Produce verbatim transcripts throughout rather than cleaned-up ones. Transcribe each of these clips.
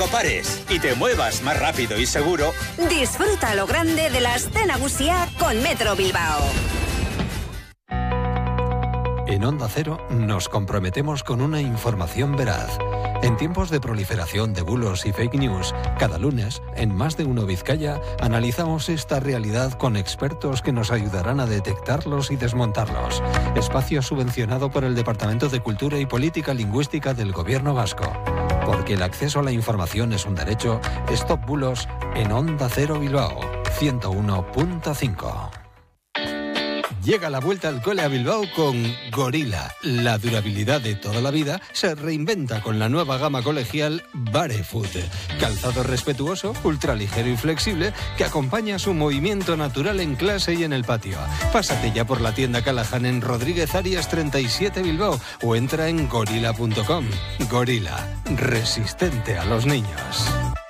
poco pares y te muevas más rápido y seguro, disfruta lo grande de la Aste Nagusia con Metro Bilbao. En Onda Cero nos comprometemos con una información veraz. En tiempos de proliferación de bulos y fake news, cada lunes, en Más de Uno Vizcaya, analizamos esta realidad con expertos que nos ayudarán a detectarlos y desmontarlos. Espacio subvencionado por el Departamento de Cultura y Política Lingüística del Gobierno Vasco. Porque el acceso a la información es un derecho, Stop Bulos en Onda Cero Bilbao, ciento uno punto cinco. Llega la vuelta al cole a Bilbao con Gorilla. La durabilidad de toda la vida se reinventa con la nueva gama colegial Barefoot. Calzado respetuoso, ultraligero y flexible que acompaña su movimiento natural en clase y en el patio. Pásate ya por la tienda Callahan en Rodríguez Arias treinta y siete Bilbao o entra en gorilla punto com. Gorilla, resistente a los niños.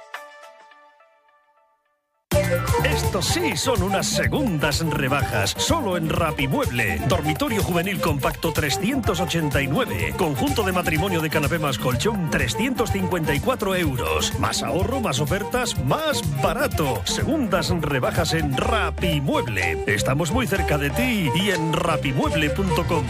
Estos sí son unas segundas rebajas, solo en Rapimueble. Dormitorio juvenil compacto trescientos ochenta y nueve. Conjunto de matrimonio de canapé más colchón trescientos cincuenta y cuatro euros. Más ahorro, más ofertas, más barato. Segundas rebajas en Rapimueble. Estamos muy cerca de ti y en rapimueble punto com.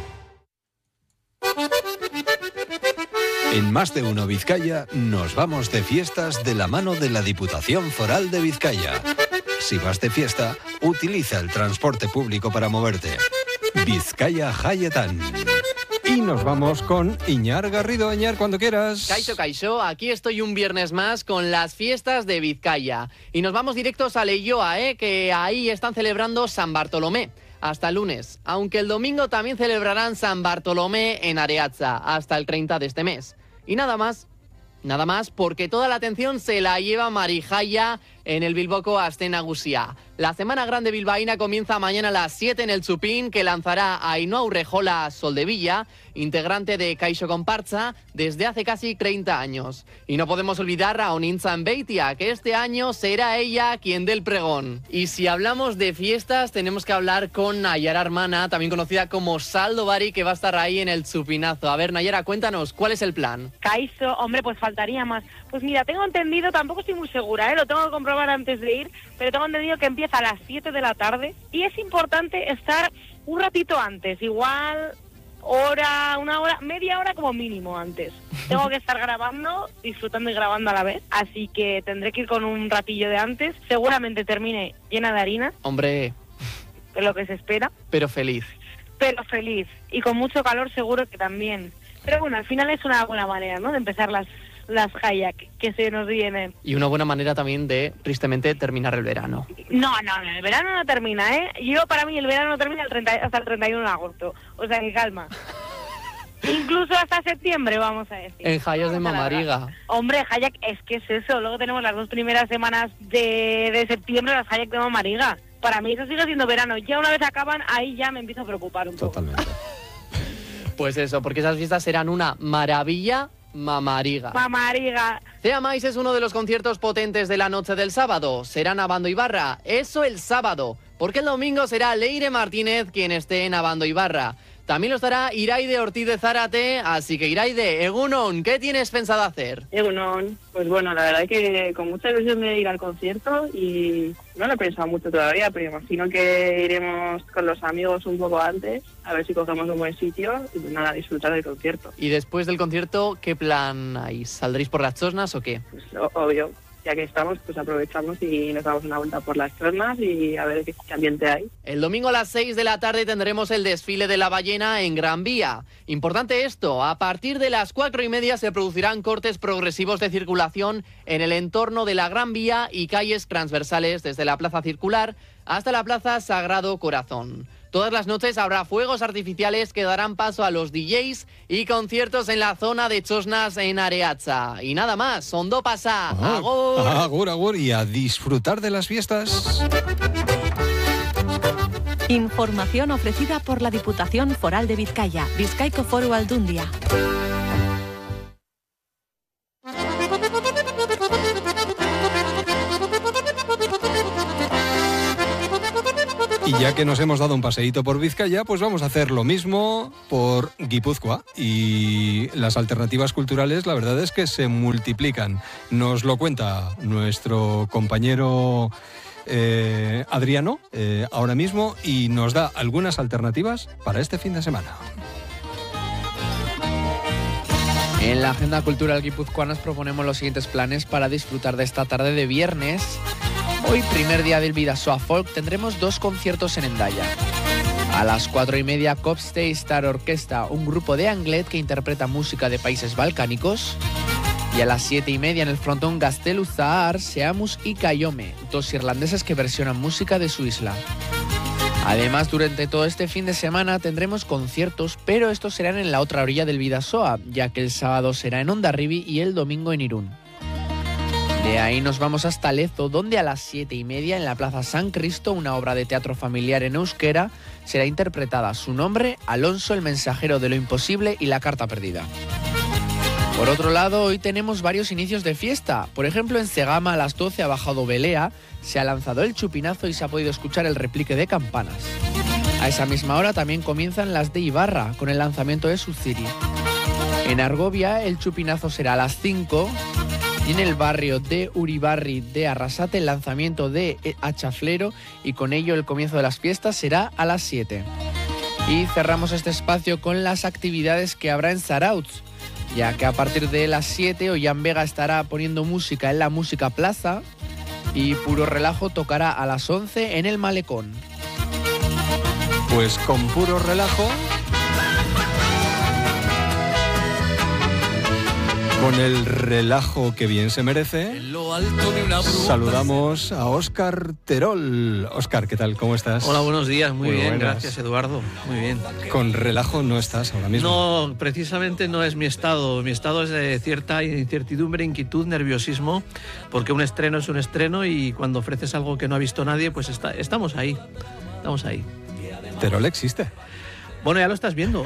En Más de Uno Vizcaya nos vamos de fiestas de la mano de la Diputación Foral de Vizcaya. Si vas de fiesta, utiliza el transporte público para moverte. Vizcaya Jayetan. Y nos vamos con Iñar Garrido. Iñar, cuando quieras. Kaixo, Kaixo, aquí estoy un viernes más con las fiestas de Vizcaya. Y nos vamos directos a Leioa, ¿eh? Que ahí están celebrando San Bartolomé. Hasta el lunes, aunque el domingo también celebrarán San Bartolomé en Areatza, hasta el treinta de este mes. Y nada más, nada más, porque toda la atención se la lleva Marijaya en el Bilboko Aste Nagusia. La Semana Grande bilbaína comienza mañana a las siete en el Chupín, que lanzará a Ainhoa Urrejola Soldevilla, integrante de Kaixo Compartza, desde hace casi treinta años. Y no podemos olvidar a Onintzan Beitia, que este año será ella quien dé el pregón. Y si hablamos de fiestas, tenemos que hablar con Nayara Armana, también conocida como Saldo Bari, que va a estar ahí en el Chupinazo. A ver, Nayara, cuéntanos, ¿cuál es el plan? Kaixo, hombre, pues faltaría más. Pues mira, tengo entendido, tampoco estoy muy segura, ¿eh? Lo tengo que comprobar antes de ir, pero tengo entendido que empieza a las siete de la tarde y es importante estar un ratito antes, igual hora, una hora, media hora como mínimo antes. Tengo que estar grabando, disfrutando y grabando a la vez, así que tendré que ir con un ratillo de antes. Seguramente termine llena de harina. Hombre. Es lo que se espera. Pero feliz. Pero feliz. Y con mucho calor seguro que también. Pero bueno, al final es una buena manera, ¿no?, de empezar las las kayak que se nos vienen. Y una buena manera también de, tristemente, terminar el verano. No, no, no, el verano no termina, ¿eh? Yo, para mí, el verano no termina el treinta, hasta el treinta y uno de agosto. O sea, que calma. Incluso hasta septiembre, vamos a decir. En Hayas de Mamariga. Hombre, Hayak, es que es eso. Luego tenemos las dos primeras semanas de, de septiembre, las Hayak de Mamariga. Para mí eso sigue siendo verano. Ya una vez acaban, ahí ya me empiezo a preocupar un poco. Totalmente. Pues eso, porque esas fiestas serán una maravilla. Mamariga. Mamariga. Cea Mais es uno de los conciertos potentes de la noche del sábado. Será Nabando Ibarra. Eso el sábado. Porque el domingo será Leire Martínez quien esté en Nabando Ibarra. También lo estará Iraide Ortiz de Zárate. Así que Iraide, Egunon, ¿qué tienes pensado hacer? Egunon, pues bueno, la verdad es que con mucha ilusión de ir al concierto y no lo he pensado mucho todavía, pero imagino que iremos con los amigos un poco antes, a ver si cogemos un buen sitio y pues nada, disfrutar del concierto. Y después del concierto, ¿qué plan hay? ¿Saldréis por las chosnas o qué? Pues obvio. Ya que estamos, pues aprovechamos y nos damos una vuelta por las zonas y a ver qué ambiente hay. El domingo a las seis de la tarde tendremos el desfile de la ballena en Gran Vía. Importante esto, a partir de las cuatro y media se producirán cortes progresivos de circulación en el entorno de la Gran Vía y calles transversales desde la Plaza Circular hasta la Plaza Sagrado Corazón. Todas las noches habrá fuegos artificiales que darán paso a los D Js y conciertos en la zona de Chosnas en Areatza. Y nada más, Ondo pasa. Ah, agur. Agur, agur, y a disfrutar de las fiestas. Información ofrecida por la Diputación Foral de Vizcaya, Bizkaiko Foru Aldundia. Y ya que nos hemos dado un paseíto por Vizcaya, pues vamos a hacer lo mismo por Guipúzcoa. Y las alternativas culturales, la verdad es que se multiplican. Nos lo cuenta nuestro compañero eh, Adriano eh, ahora mismo y nos da algunas alternativas para este fin de semana. En la agenda cultural guipuzcoana proponemos los siguientes planes para disfrutar de esta tarde de viernes. Hoy, primer día del Bidasoa Folk, tendremos dos conciertos en Hendaya. A las cuatro y media, Kopstei Star Orquesta, un grupo de Anglet que interpreta música de países balcánicos. Y a las siete y media en el frontón Gaztelu Zahar, Seamus y Kayome, dos irlandeses que versionan música de su isla. Además, durante todo este fin de semana tendremos conciertos, pero estos serán en la otra orilla del Bidasoa, ya que el sábado será en Hondarribi y el domingo en Irún. De ahí nos vamos hasta Lezo, donde a las siete y media en la Plaza San Cristo, una obra de teatro familiar en euskera, será interpretada. Su nombre, Alonso, el mensajero de lo imposible y la carta perdida. Por otro lado, hoy tenemos varios inicios de fiesta. Por ejemplo, en Cegama a las doce ha bajado Belea, se ha lanzado el chupinazo y se ha podido escuchar el replique de campanas. A esa misma hora también comienzan las de Ibarra, con el lanzamiento de Suciri. En Argovia el chupinazo será a las cinco y en el barrio de Uribarri de Arrasate el lanzamiento de Achaflero y con ello el comienzo de las fiestas será a las siete. Y cerramos este espacio con las actividades que habrá en Zarautz, ya que a partir de las siete Ollán Vega estará poniendo música en la Música Plaza y Puro Relajo tocará a las once en el Malecón. Pues con Puro Relajo, con el relajo que bien se merece, saludamos a Óscar Terol. Óscar, ¿qué tal? ¿Cómo estás? Hola, buenos días. Muy, muy bien, buenas. Gracias, Eduardo. Muy bien. Con relajo no estás ahora mismo. No, precisamente no es mi estado. Mi estado es de cierta incertidumbre, inquietud, nerviosismo, porque un estreno es un estreno y cuando ofreces algo que no ha visto nadie, pues está, estamos ahí. Estamos ahí. Terol existe. Bueno, ya lo estás viendo.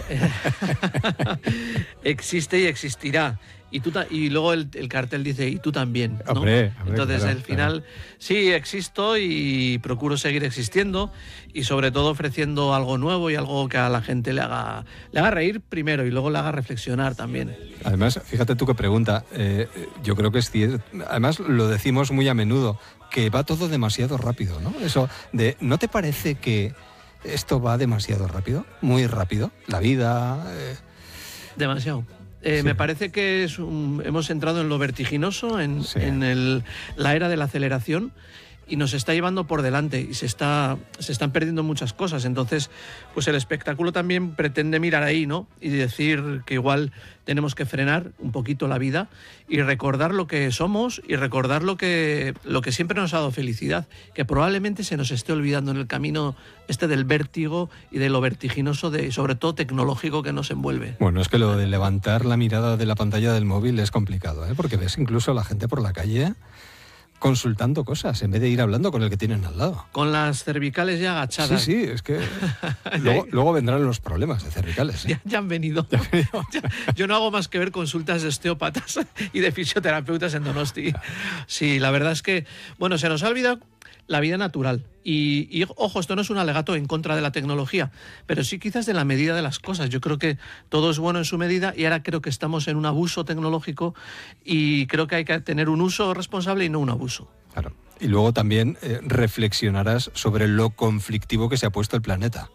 Existe y existirá. Y, tú ta- y luego el, el cartel dice, y tú también, ¿no? Hombre, hombre, Entonces, claro, al final, claro. Sí, existo y procuro seguir existiendo y sobre todo ofreciendo algo nuevo y algo que a la gente le haga, le haga reír primero y luego le haga reflexionar también. Además, fíjate tú qué pregunta. Eh, yo creo que es cierto. Además, lo decimos muy a menudo, que va todo demasiado rápido, ¿no? Eso de, ¿no te parece que esto va demasiado rápido? Muy rápido. La vida... Eh... Demasiado. Eh, Sí. Me parece que es un- hemos entrado en lo vertiginoso, en, Sí. en el- la era de la aceleración y nos está llevando por delante y se, está, se están perdiendo muchas cosas. Entonces, pues el espectáculo también pretende mirar ahí, ¿no? Y decir que igual tenemos que frenar un poquito la vida y recordar lo que somos y recordar lo que, lo que siempre nos ha dado felicidad, que probablemente se nos esté olvidando en el camino este del vértigo y de lo vertiginoso, de, sobre todo tecnológico, que nos envuelve. Bueno, es que lo de levantar la mirada de la pantalla del móvil es complicado, ¿eh? Porque ves incluso a la gente por la calle consultando cosas en vez de ir hablando con el que tienen al lado. Con las cervicales ya agachadas. Sí, sí, es que luego, luego vendrán los problemas de cervicales, ¿eh? Ya, ya han venido. Ya- yo no hago más que ver consultas de osteópatas y de fisioterapeutas en Donosti. Sí, la verdad es que, bueno, se nos ha olvidado la vida natural. Y, y, ojo, esto no es un alegato en contra de la tecnología, pero sí quizás de la medida de las cosas. Yo creo que todo es bueno en su medida y ahora creo que estamos en un abuso tecnológico y creo que hay que tener un uso responsable y no un abuso. Claro. Y luego también eh, reflexionarás sobre lo conflictivo que se ha puesto el planeta.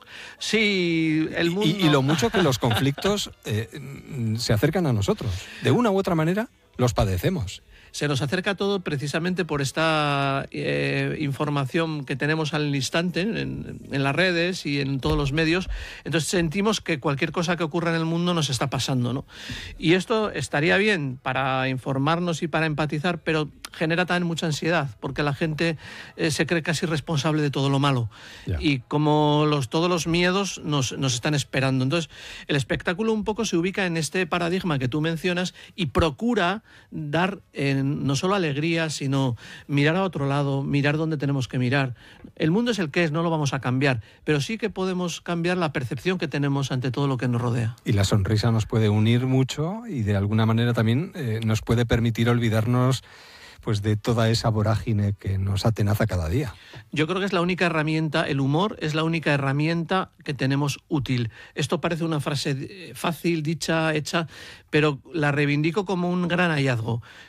Sí, el mundo... Y, y lo mucho que los conflictos eh, mm, se acercan a nosotros. De una u otra manera los padecemos. Se nos acerca todo precisamente por esta eh, información que tenemos al instante en, en las redes y en todos los medios. Entonces sentimos que cualquier cosa que ocurra en el mundo nos está pasando, ¿no? Y esto estaría bien para informarnos y para empatizar, pero genera también mucha ansiedad, porque la gente eh, se cree casi responsable de todo lo malo. Ya. Y como los, todos los miedos nos, nos están esperando. Entonces el espectáculo un poco se ubica en este paradigma que tú mencionas y procura dar eh, no solo alegría, sino mirar a otro lado, mirar dónde tenemos que mirar. El mundo es el que es, no lo vamos a cambiar, pero sí que podemos cambiar la percepción que tenemos ante todo lo que nos rodea. Y la sonrisa nos puede unir mucho y de alguna manera también eh, nos puede permitir olvidarnos pues de toda esa vorágine que nos atenaza cada día. Yo creo que es la única herramienta, el humor es la única herramienta que tenemos útil. Esto parece una frase fácil, dicha, hecha, pero la reivindico como un gran hallazgo.